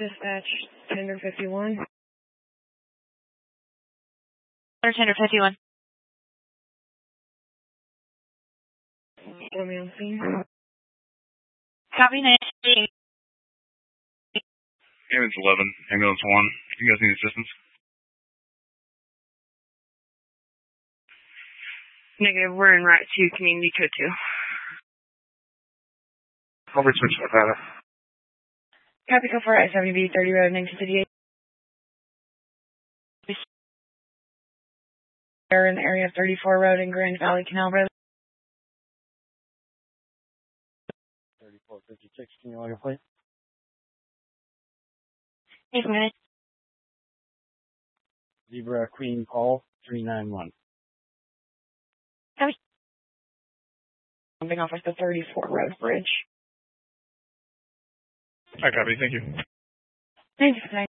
Dispatch, Tender 51. Tender 51. Show me on scene. Copy, 9. Ambulance 11, Ambulance 1. You guys need assistance? Negative, we're en route to Community Code 2. I'll be switching with that. Copy, go for I-70B, 30 Road, 1958. They're in the area of 34 Road and Grand Valley Canal Road. 3456, can you log your plate? 8 minutes. Zebra Queen Call 391. Copy. Jumping off of the 34 Road Bridge. I copy, thank you. Thank you.